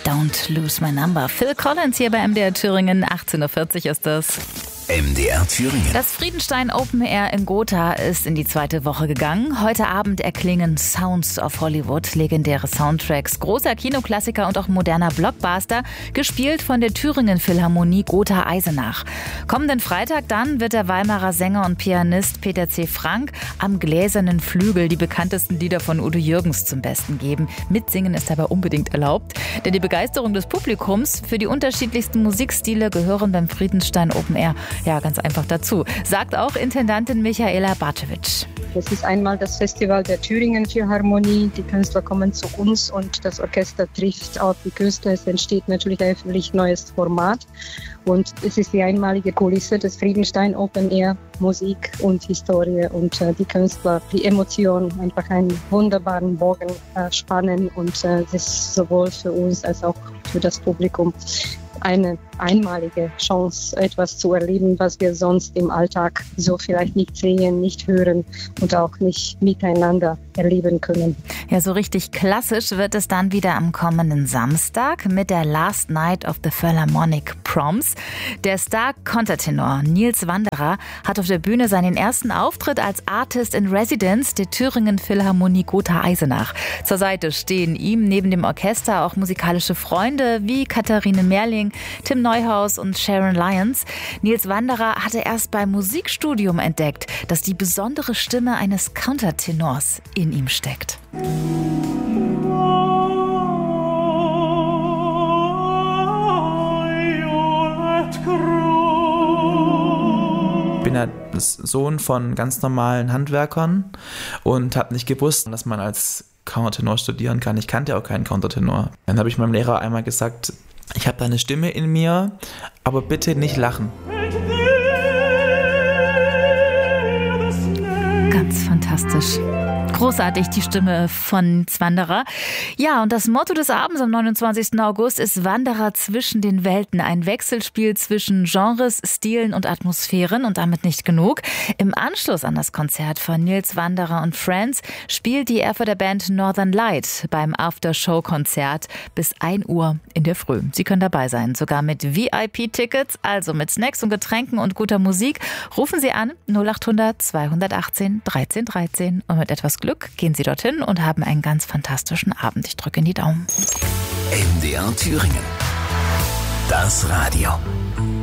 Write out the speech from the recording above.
Don't Lose My Number. Phil Collins hier bei MDR Thüringen. 18.40 Uhr ist das. MDR Thüringen. Das Friedenstein Open Air in Gotha ist in die zweite Woche gegangen. Heute Abend erklingen Sounds of Hollywood, legendäre Soundtracks, großer Kinoklassiker und auch moderner Blockbuster, gespielt von der Thüringen Philharmonie Gotha-Eisenach. Kommenden Freitag dann wird der Weimarer Sänger und Pianist Peter C. Frank am gläsernen Flügel die bekanntesten Lieder von Udo Jürgens zum Besten geben. Mitsingen ist dabei unbedingt erlaubt, denn die Begeisterung des Publikums für die unterschiedlichsten Musikstile gehören beim Friedenstein Open Air ganz einfach dazu, sagt auch Intendantin Michaela Bartewitsch. Es ist einmal das Festival der Thüringen Philharmonie. Die Künstler kommen zu uns und das Orchester trifft auch die Künstler. Es entsteht natürlich ein völlig neues Format. Und es ist die einmalige Kulisse des Friedenstein Open Air, Musik und Historie und die Künstler, die Emotionen einfach einen wunderbaren Bogen spannen und das ist sowohl für uns als auch für das Publikum eine einmalige Chance, etwas zu erleben, was wir sonst im Alltag so vielleicht nicht sehen, nicht hören und auch nicht miteinander erleben können. Ja, so richtig klassisch wird es dann wieder am kommenden Samstag mit der Last Night of the Philharmonic Proms. Der Star-Kontertenor Nils Wanderer hat auf der Bühne seinen ersten Auftritt als Artist in Residence der Thüringen Philharmonie Gotha-Eisenach. Zur Seite stehen ihm neben dem Orchester auch musikalische Freunde wie Katharine Merling, Tim Neuhaus und Sharon Lyons. Nils Wanderer hatte erst beim Musikstudium entdeckt, dass die besondere Stimme eines Countertenors in ihm steckt. Ich bin ja Sohn von ganz normalen Handwerkern und habe nicht gewusst, dass man als Countertenor studieren kann. Ich kannte auch keinen Countertenor. Dann habe ich meinem Lehrer einmal gesagt, ich habe da eine Stimme in mir, aber bitte nicht lachen. Ganz fantastisch. Großartig, die Stimme von Wanderer. Ja, und das Motto des Abends am 29. August ist Wanderer zwischen den Welten. Ein Wechselspiel zwischen Genres, Stilen und Atmosphären und damit nicht genug. Im Anschluss an das Konzert von Nils Wanderer und Friends spielt die Erfurter Band Northern Light beim Aftershow-Konzert bis 1 Uhr in der Früh. Sie können dabei sein, sogar mit VIP-Tickets, also mit Snacks und Getränken und guter Musik. Rufen Sie an 0800 218 13 13 und mit etwas Glück gehen Sie dorthin und haben einen ganz fantastischen Abend. Ich drücke in die Daumen. MDR Thüringen. Das Radio.